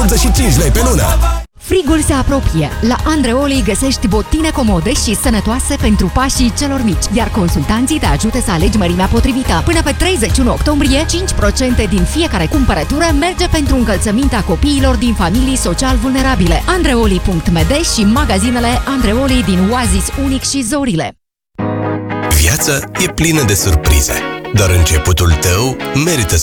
85 lei pe lună. Frigul se apropie. La Andreoli găsești botine comode și sănătoase pentru pașii celor mici, iar consultanții te ajută să alegi mărimea potrivită. Până pe 31 octombrie, 5% din fiecare cumpărătură merge pentru încălțămintea copiilor din familii social vulnerabile. Andreoli.md și magazinele Andreoli din Oasis Unic și Zorile. Viața e plină de surprize, dar începutul tău merită